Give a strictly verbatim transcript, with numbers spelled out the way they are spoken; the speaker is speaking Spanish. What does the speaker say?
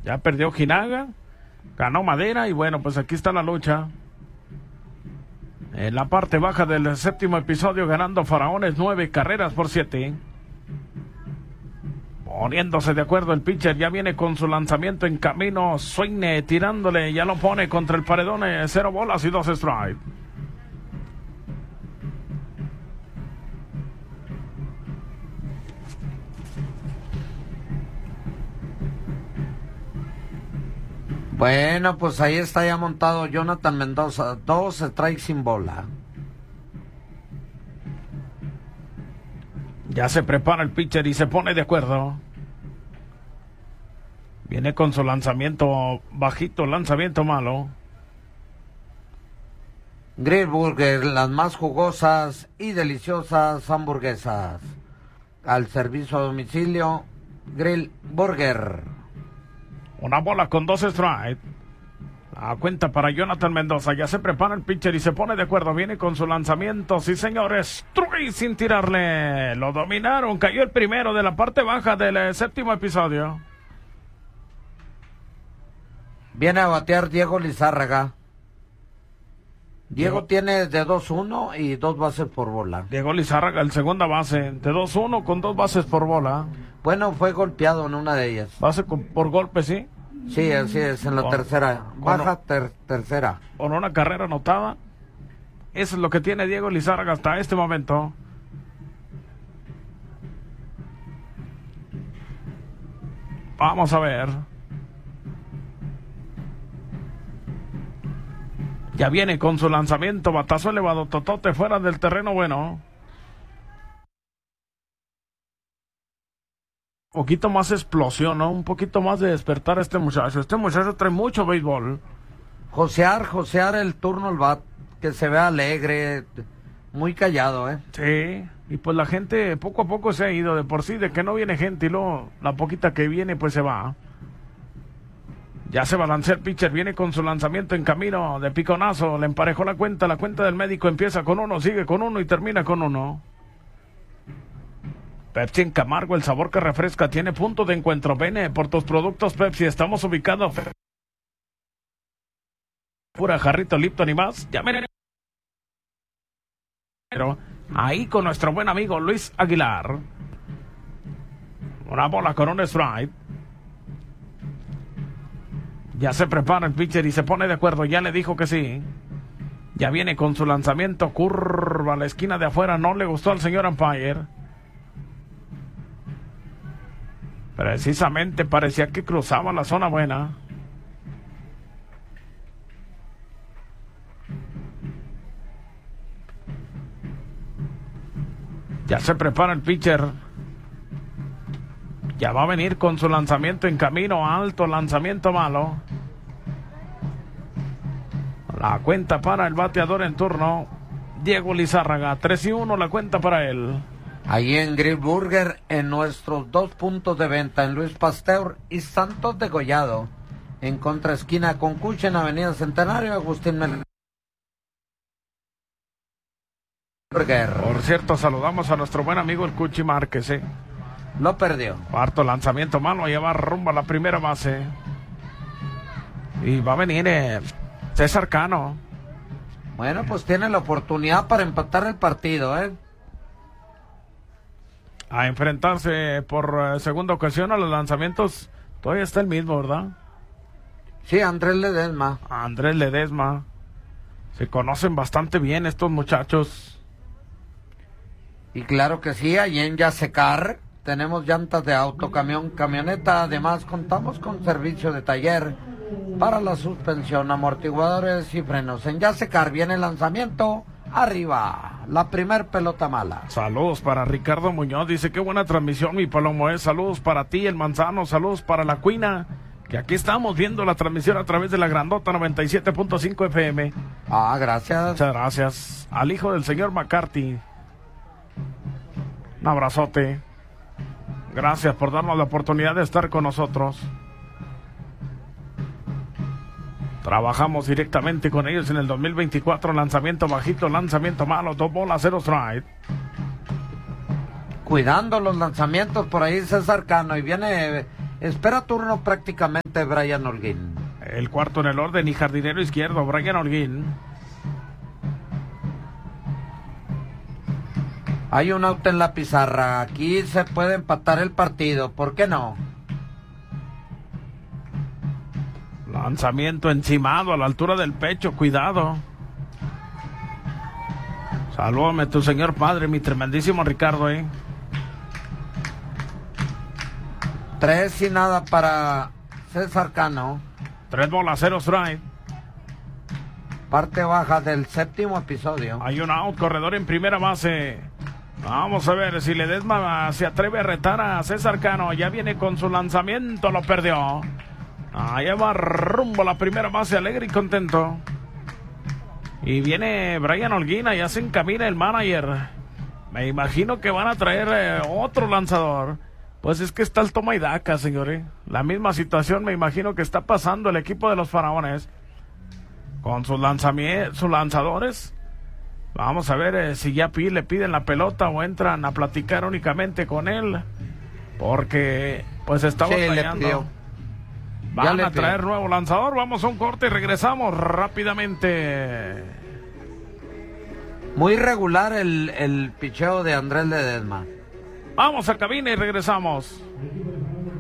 Ya perdió Jinaga, ganó Madera y bueno, pues aquí está la lucha. En la parte baja del séptimo episodio ganando Faraones nueve carreras por siete. Poniéndose de acuerdo el pitcher, ya viene con su lanzamiento en camino. Swing tirándole, ya lo pone contra el paredón. Cero bolas y dos strikes. Bueno, pues ahí está ya montado Jonathan Mendoza. Dos strikes sin bola. Ya se prepara el pitcher y se pone de acuerdo. Viene con su lanzamiento bajito, lanzamiento malo. Grill Burger, las más jugosas y deliciosas hamburguesas. Al servicio a domicilio, Grill Burger. Una bola con dos strikes. La cuenta para Jonathan Mendoza. Ya se prepara el pitcher y se pone de acuerdo. Viene con su lanzamiento. Sí, señores. Strike sin tirarle. Lo dominaron. Cayó el primero de la parte baja del eh, séptimo episodio. Viene a batear Diego Lizárraga. Diego, Diego tiene de dos uno y dos bases por bola. Diego Lizárraga, el segunda base. De dos uno con dos bases por bola. Bueno, fue golpeado en una de ellas. Base con, por golpe, ¿sí? Sí, así es, en la con, tercera. Baja con, ter, tercera. Con una carrera anotada. Eso es lo que tiene Diego Lizárraga hasta este momento. Vamos a ver. Ya viene con su lanzamiento, batazo elevado, totote fuera del terreno bueno. Un poquito más explosión, ¿no? Un poquito más de despertar a este muchacho. Este muchacho trae mucho béisbol. Josear, josear el turno al bat, que se vea alegre, muy callado, ¿eh? Sí, y pues la gente poco a poco se ha ido de por sí, de que no viene gente y luego la poquita que viene pues se va. Ya se balancea el pitcher, viene con su lanzamiento en camino de piconazo, le emparejó la cuenta, la cuenta del médico empieza con uno, sigue con uno y termina con uno. Pepsi en Camargo, el sabor que refresca, tiene punto de encuentro. Ven por tus productos Pepsi, estamos ubicados. Pura jarrito Lipton y más. Ya me... Pero ahí con nuestro buen amigo Luis Aguilar. Una bola con un strike. Ya se prepara el pitcher y se pone de acuerdo. Ya le dijo que sí. Ya viene con su lanzamiento. Curva a la esquina de afuera. No le gustó al señor umpire. Precisamente parecía que cruzaba la zona buena. Ya se prepara el pitcher. Ya va a venir con su lanzamiento en camino alto, lanzamiento malo. La cuenta para el bateador en turno, Diego Lizárraga. tres y uno la cuenta para él. Ahí en Grill Burger, en nuestros dos puntos de venta, en Luis Pasteur y Santos de Gollado, en contraesquina con Cucha, en Avenida Centenario, Agustín Mel... Burger. Por cierto, saludamos a nuestro buen amigo el Cuchi Márquez, ¿eh? Lo perdió. Cuarto lanzamiento malo, ya va rumbo a la primera base. Y va a venir eh, César Cano. Bueno, pues tiene la oportunidad para empatar el partido, ¿eh? A enfrentarse por eh, segunda ocasión a los lanzamientos. Todavía está el mismo, ¿verdad? Sí, Andrés Ledesma. Andrés Ledesma. Se conocen bastante bien estos muchachos. Y claro que sí, allí en Yasecar tenemos llantas de auto, camión, camioneta. Además contamos con servicio de taller para la suspensión, amortiguadores y frenos. En Yasecar viene el lanzamiento. Arriba, la primer pelota mala. Saludos para Ricardo Muñoz, dice qué buena transmisión mi Palomo, ¿eh? Saludos para ti, el Manzano, saludos para la Cuina, que aquí estamos viendo la transmisión a través de la Grandota noventa y siete punto cinco F M. Ah, gracias. Muchas gracias. Al hijo del señor McCarthy, un abrazote. Gracias por darnos la oportunidad de estar con nosotros. Trabajamos directamente con ellos en el dos mil veinticuatro. Lanzamiento bajito, lanzamiento malo, dos bolas, cero strike. Cuidando los lanzamientos por ahí César Cano. Y viene Espera turno prácticamente Brian Holguín. El cuarto en el orden y jardinero izquierdo, Brian Holguín. Hay un out en la pizarra. Aquí se puede empatar el partido. ¿Por qué no? Lanzamiento encimado a la altura del pecho. Cuidado. Salúdame tu señor padre, mi tremendísimo Ricardo, ¿eh? Tres y nada para César Cano. Tres bolas, cero strike. Parte baja del séptimo episodio. Hay un out, corredor en primera base. Vamos a ver si Ledesma se atreve a retar a César Cano. Ya viene con su lanzamiento, lo perdió. Allá va rumbo a la primera base, alegre y contento. Y viene Brian Holguín, ya se encamina el manager. Me imagino que van a traer eh, otro lanzador. Pues es que está el toma y daca, señores. La misma situación me imagino que está pasando el equipo de los Faraones. Con sus lanzamientos, sus lanzadores. Vamos a ver eh, si ya pide, le piden la pelota o entran a platicar únicamente con él. Porque pues está sí, batallando. Van a traer nuevo lanzador. Vamos a un corte y regresamos rápidamente. Muy regular el, el picheo de Andrés Ledesma. Vamos a cabina y regresamos.